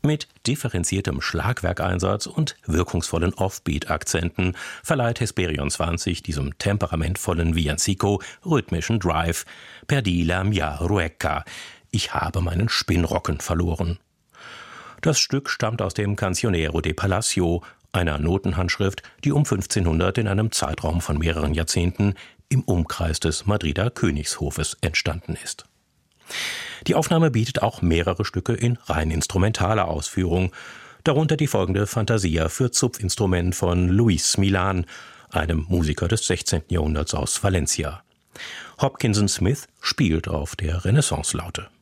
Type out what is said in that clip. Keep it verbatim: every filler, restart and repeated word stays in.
Mit differenziertem Schlagwerkeinsatz und wirkungsvollen Offbeat-Akzenten verleiht Hesperion zwanzig diesem temperamentvollen Villancico rhythmischen Drive. Perdi la mia rueca. Ich habe meinen Spinnrocken verloren. Das Stück stammt aus dem Cancionero de Palacio, einer Notenhandschrift, die um fünfzehnhundert in einem Zeitraum von mehreren Jahrzehnten im Umkreis des Madrider Königshofes entstanden ist. Die Aufnahme bietet auch mehrere Stücke in rein instrumentaler Ausführung, darunter die folgende Fantasia für Zupfinstrument von Luis Milan, einem Musiker des sechzehnten Jahrhunderts aus Valencia. Hopkinson Smith spielt auf der Renaissance-Laute.